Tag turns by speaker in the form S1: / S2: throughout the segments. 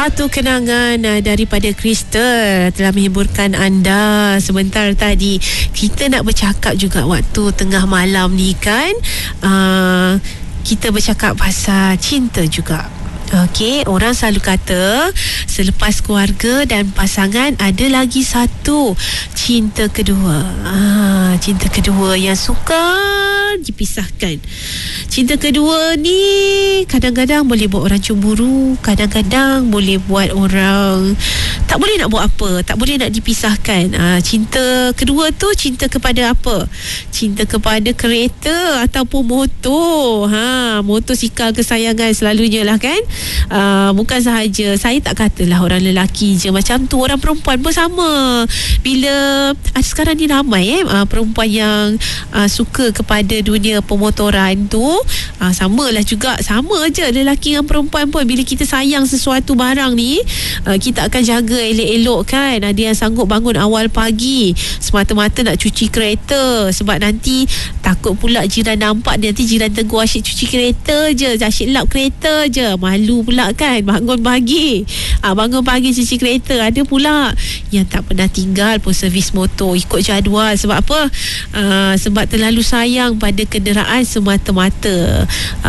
S1: Satu kenangan daripada Crystal telah menghiburkan anda sebentar tadi. Kita nak bercakap juga waktu tengah malam ni kan. Kita bercakap pasal cinta juga. Okey, orang selalu kata selepas keluarga dan pasangan ada lagi satu, cinta kedua. Cinta kedua yang sukar dipisahkan. Cinta kedua ni kadang-kadang boleh buat orang cemburu, kadang-kadang boleh buat orang tak boleh nak buat apa, tak boleh nak dipisahkan. Cinta kedua tu cinta kepada apa? Cinta kepada kereta ataupun motor. Motosikal kesayangan selalunya lah kan. Bukan sahaja, saya tak katalah orang lelaki je macam tu, orang perempuan pun sama. Bila sekarang ni ramai perempuan yang suka kepada dunia pemotoran tu, samalah juga, sama je lelaki dengan perempuan pun. Bila kita sayang sesuatu barang ni, kita akan jaga elok-elok kan. Ada yang sanggup bangun awal pagi semata-mata nak cuci kereta, sebab nanti takut pula jiran nampak, nanti jiran tegur, asyik cuci kereta je, asyik lap kereta je. Malu pula kan, bangun pagi cuci kereta. Ada pula yang tak pernah tinggal pun servis motor, ikut jadual. Sebab apa? Sebab terlalu sayang pada kenderaan semata-mata.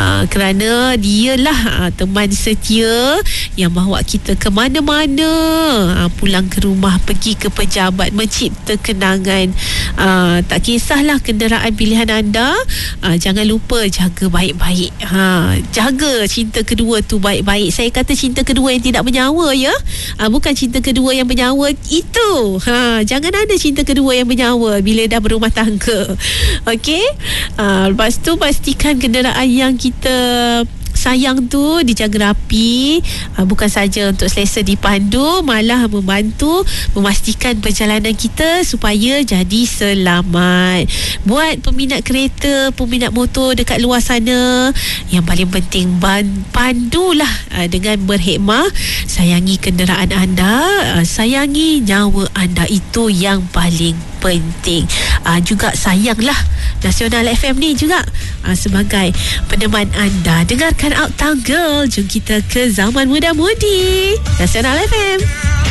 S1: Kerana dialah teman setia yang bawa kita ke mana-mana, pulang ke rumah, pergi ke pejabat, mencipta kenangan. Tak kisahlah kenderaan pilihan anda, jangan lupa jaga baik-baik. Jaga cinta kedua tu baik-baik. Saya kata cinta kedua yang tidak bernyawa ya, bukan cinta kedua yang bernyawa itu. Jangan ada cinta kedua yang bernyawa bila dah berumah tangga. Okey. Lepas tu pastikan kenderaan yang kita sayang tu dijaga rapi, bukan saja untuk selesa dipandu, malah membantu memastikan perjalanan kita supaya jadi selamat. Buat peminat kereta, peminat motor dekat luar sana, yang paling penting pandulah dengan berhikmah. Sayangi kenderaan anda, sayangi nyawa anda, itu yang paling penting. Juga sayanglah Nasional FM ni juga sebagai peneman anda. Dengarkan Uptown Girl, jom kita ke zaman muda-mudi. Nasional FM.